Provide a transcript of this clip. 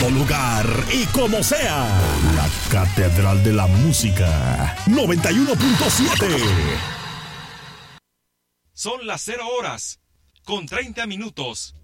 todo lugar y como sea. La Catedral de la Música 91.7. Son las 0 horas con 30 minutos.